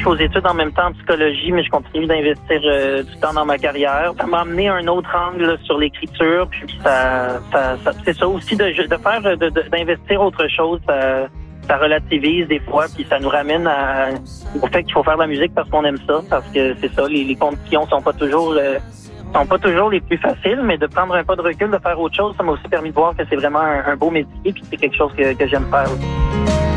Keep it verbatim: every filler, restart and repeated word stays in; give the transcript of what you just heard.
aux études en même temps en psychologie, mais je continue d'investir euh, du temps dans ma carrière. Ça m'a amené un autre angle là, sur l'écriture, puis ça, ça, ça c'est ça aussi de, de faire, de, de, d'investir autre chose. Ça, ça relativise des fois, puis ça nous ramène à, au fait qu'il faut faire de la musique parce qu'on aime ça, parce que c'est ça, les, les conditions sont pas toujours euh, sont pas toujours les plus faciles, mais de prendre un pas de recul, de faire autre chose, ça m'a aussi permis de voir que c'est vraiment un, un beau métier, puis c'est quelque chose que, que j'aime faire aussi.